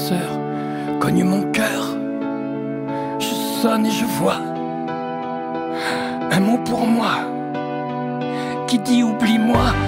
l'ascenseur cogne mon cœur. Je sonne et je vois un mot pour moi qui dit oublie-moi.